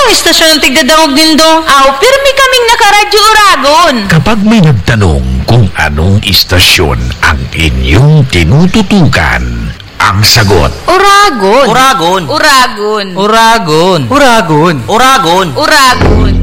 Anong istasyon ang tigdadangog nindo? Aw, pirmi kaming nakaradyo Uragon. Kapag may nagtanong kung anong istasyon ang inyong tinututukan, ang sagot, Uragon. Uragon. Uragon. Uragon. Uragon. Uragon.